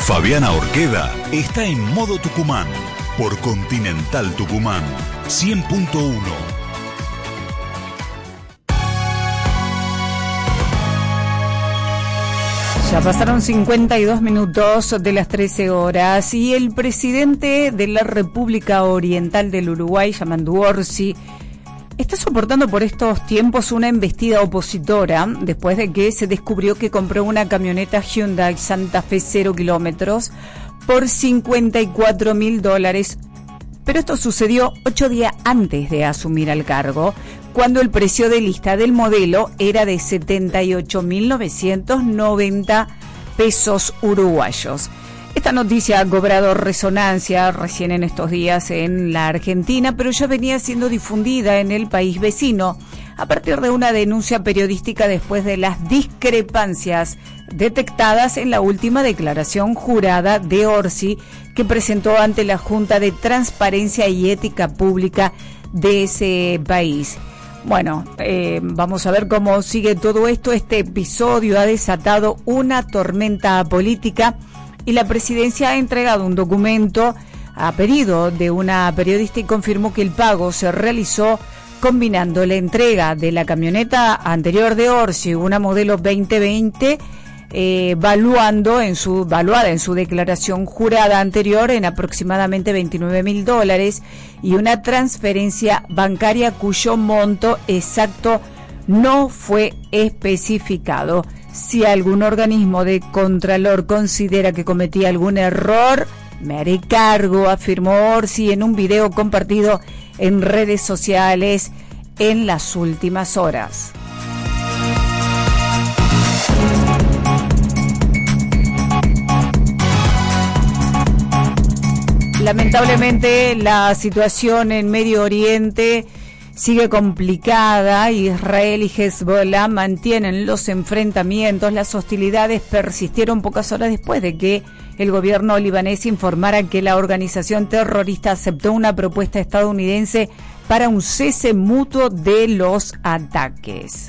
Fabiana Orqueda está en modo Tucumán por Continental Tucumán 100.1. Ya pasaron 52 minutos de las 13 horas y el presidente de la República Oriental del Uruguay, Yamandu Orsi, está soportando por estos tiempos una embestida opositora después de que se descubrió que compró una camioneta Hyundai Santa Fe 0 kilómetros por $54.000. Pero esto sucedió 8 días antes de asumir el cargo, cuando el precio de lista del modelo era de 78.990 pesos uruguayos. Esta noticia ha cobrado resonancia recién en estos días en la Argentina, pero ya venía siendo difundida en el país vecino a partir de una denuncia periodística después de las discrepancias detectadas en la última declaración jurada de Orsi que presentó ante la Junta de Transparencia y Ética Pública de ese país. Bueno, vamos a ver cómo sigue todo esto. Este episodio ha desatado una tormenta política y la presidencia ha entregado un documento a pedido de una periodista y confirmó que el pago se realizó combinando la entrega de la camioneta anterior de Orsi, una modelo 2020, valuada en su declaración jurada anterior en aproximadamente $29.000 y una transferencia bancaria cuyo monto exacto no fue especificado. Si algún organismo de contralor considera que cometí algún error, me haré cargo, afirmó Orsi en un video compartido en redes sociales en las últimas horas. Lamentablemente, la situación en Medio Oriente sigue complicada. Israel y Hezbollah mantienen los enfrentamientos. Las hostilidades persistieron pocas horas después de que el gobierno libanés informara que la organización terrorista aceptó una propuesta estadounidense para un cese mutuo de los ataques.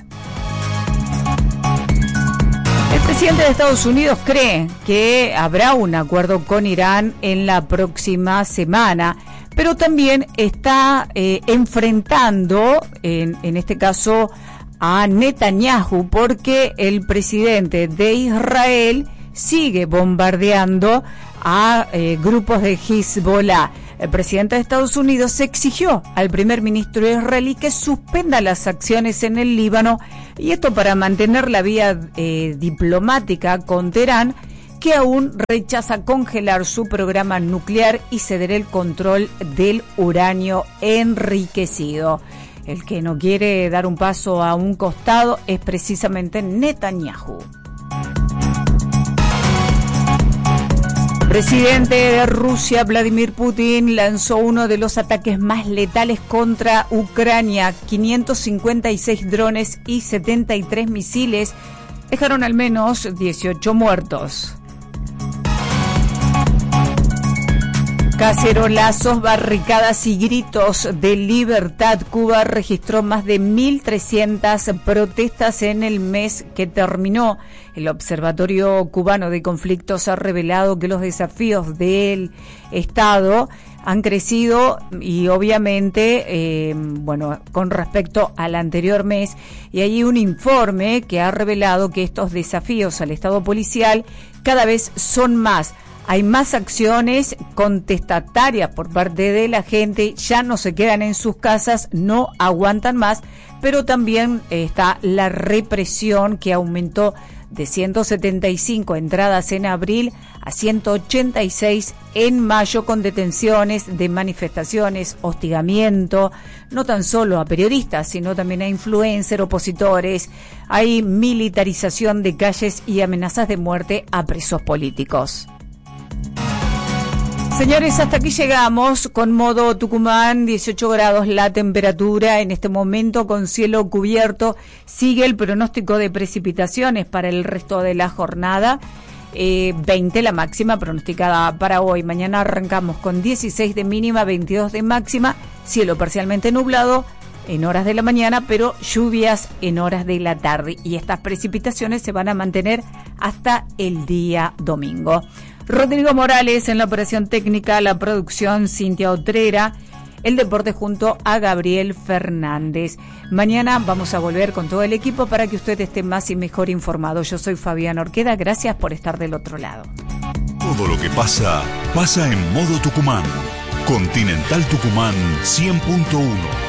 El presidente de Estados Unidos cree que habrá un acuerdo con Irán en la próxima semana, pero también está enfrentando, en este caso, a Netanyahu, porque el presidente de Israel sigue bombardeando a grupos de Hezbollah. El presidente de Estados Unidos exigió al primer ministro israelí que suspenda las acciones en el Líbano, y esto para mantener la vía diplomática con Teherán, que aún rechaza congelar su programa nuclear y ceder el control del uranio enriquecido. El que no quiere dar un paso a un costado es precisamente Netanyahu. El presidente de Rusia, Vladimir Putin, lanzó uno de los ataques más letales contra Ucrania. 556 drones y 73 misiles dejaron al menos 18 muertos. Cacerolazos, barricadas y gritos de libertad. Cuba registró más de 1.300 protestas en el mes que terminó. El Observatorio Cubano de Conflictos ha revelado que los desafíos del Estado han crecido y obviamente, con respecto al anterior mes, y hay un informe que ha revelado que estos desafíos al Estado policial cada vez son más. Hay más acciones contestatarias por parte de la gente, ya no se quedan en sus casas, no aguantan más, pero también está la represión que aumentó de 175 entradas en abril a 186 en mayo, con detenciones de manifestaciones, hostigamiento, no tan solo a periodistas, sino también a influencers, opositores. Hay militarización de calles y amenazas de muerte a presos políticos. Señores, hasta aquí llegamos con modo Tucumán, 18 grados la temperatura en este momento con cielo cubierto. Sigue el pronóstico de precipitaciones para el resto de la jornada. 20 la máxima pronosticada para hoy. Mañana arrancamos con 16 de mínima, 22 de máxima, cielo parcialmente nublado en horas de la mañana, pero lluvias en horas de la tarde. Y estas precipitaciones se van a mantener hasta el día domingo. Rodrigo Morales en la operación técnica, la producción Cintia Otrera, el deporte junto a Gabriel Fernández. Mañana vamos a volver con todo el equipo para que usted esté más y mejor informado. Yo soy Fabián Orqueda, gracias por estar del otro lado. Todo lo que pasa, pasa en modo Tucumán. Continental Tucumán 100.1.